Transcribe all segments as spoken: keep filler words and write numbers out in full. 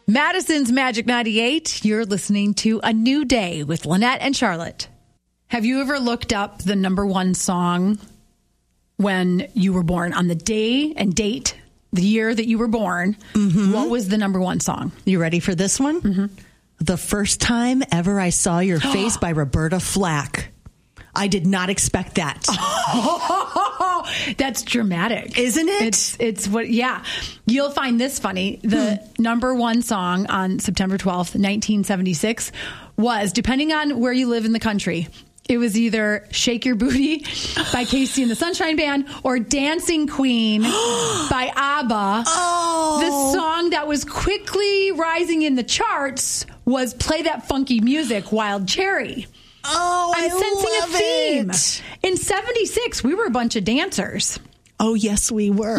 Madison's Magic ninety-eight. You're listening to A New Day with Lynette and Charlotte. Have you ever looked up the number one song when you were born? On the day and date, the year that you were born, mm-hmm. What was the number one song? You ready for this one? Mm-hmm. The First Time Ever I Saw Your Face by Roberta Flack. I did not expect that. Oh, that's dramatic. Isn't it? It's, it's what, yeah. You'll find this funny. The hmm. number one song on September twelfth, nineteen seventy-six was, depending on where you live in the country, it was either Shake Your Booty by Casey and the Sunshine Band or Dancing Queen by ABBA. Oh. The song that was quickly rising in the charts was Play That Funky Music, Wild Cherry. Oh, I'm I sensing love a theme. It. In seventy-six, we were a bunch of dancers. Oh, yes, we were.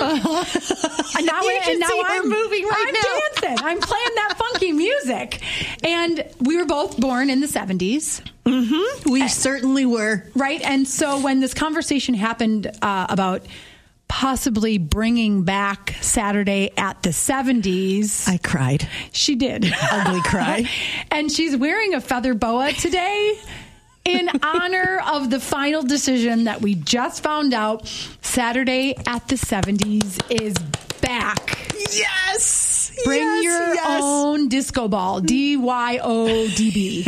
Mm-hmm. and now, you and now see I'm moving right I'm now. dancing. I'm playing that funky music. And we were both born in the seventies. Mm-hmm. We uh, certainly were. Right. And so when this conversation happened uh, about possibly bringing back Saturday at the seventies. I cried. She did. Ugly cry. And she's wearing a feather boa today in honor of the final decision that we just found out. Saturday at the seventies is back. Yes. Bring yes, your yes. own disco ball. D Y O D B.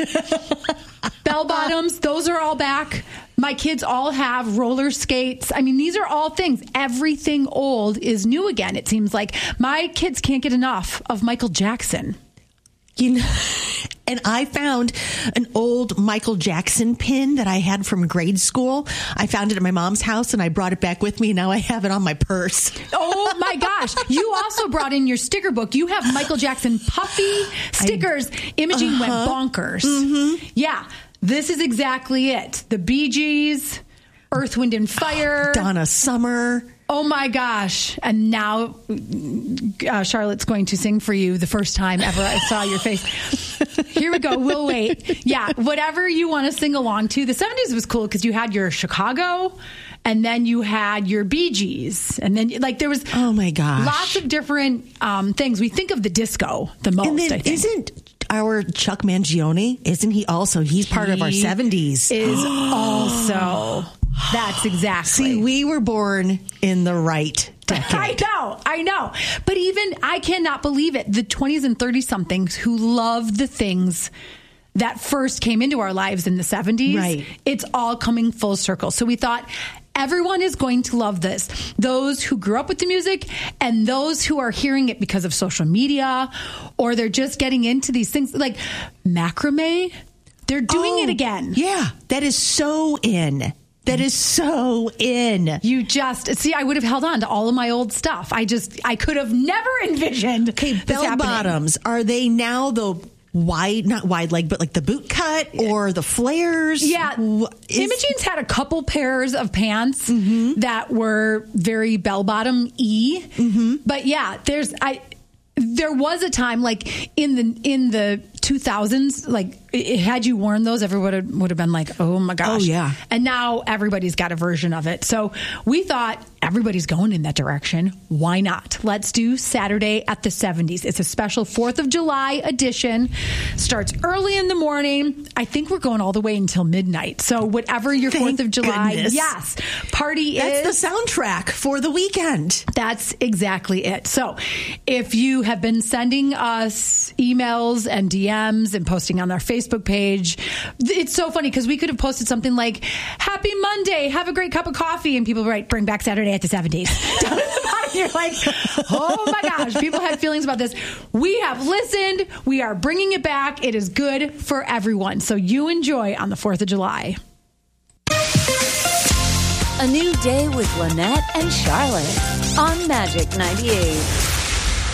Bell bottoms, those are all back. My kids all have roller skates. I mean, these are all things. Everything old is new again, it seems like. My kids can't get enough of Michael Jackson. You know, and I found an old Michael Jackson pin that I had from grade school. I found it at my mom's house and I brought it back with me. Now I have it on my purse. Oh my gosh. You also brought in your sticker book. You have Michael Jackson puffy stickers. I, Imogene uh-huh. went bonkers. Mm-hmm. Yeah. This is exactly it. The Bee Gees, Earth, Wind and Fire. Donna Summer. Oh my gosh. And now uh, Charlotte's going to sing for you The First Time Ever I Saw Your Face. Here we go. We'll wait. Yeah. Whatever you want to sing along to. The seventies was cool because you had your Chicago and then you had your Bee Gees. And then like there was oh my gosh, lots of different um, things. We think of the disco the most, and then I think. Isn't our Chuck Mangione, isn't he also, he's part he of our seventies. Is also. That's exactly. See, we were born in the right decade. I know, I know. But even, I cannot believe it. The twenties and thirty-somethings who love the things that first came into our lives in the seventies. Right. It's all coming full circle. So we thought, everyone is going to love this. Those who grew up with the music and those who are hearing it because of social media or they're just getting into these things like macrame. They're doing oh, it again. Yeah, that is so in. That is so in. You just, see, I would have held on to all of my old stuff. I just, I could have never envisioned Okay, this bell happening. bottoms, are they now the wide, not wide leg, but like the boot cut or the flares? Yeah. Is, Imogene's had a couple pairs of pants mm-hmm. that were very bell bottom-y. Mm-hmm. But yeah, there's, I, there was a time like in the, in the two thousands, like it, had you worn those, everyone would have, would have been like, oh my gosh. Oh, yeah. And now everybody's got a version of it. So we thought everybody's going in that direction. Why not? Let's do Saturday at the seventies. It's a special fourth of July edition. Starts early in the morning. I think we're going all the way until midnight. So whatever your Thank fourth of July, goodness. yes, party That's is. the soundtrack for the weekend. That's exactly it. So if you have been sending us emails and D Ms and posting on our Facebook page, it's so funny because we could have posted something like, happy Monday, have a great cup of coffee. And people write, bring back Saturday at the seventies. You're like, oh my gosh, people had feelings about this. We have listened. We are bringing it back. It is good for everyone. So you enjoy on the fourth of July. A New Day with Lynette and Charlotte on Magic ninety-eight.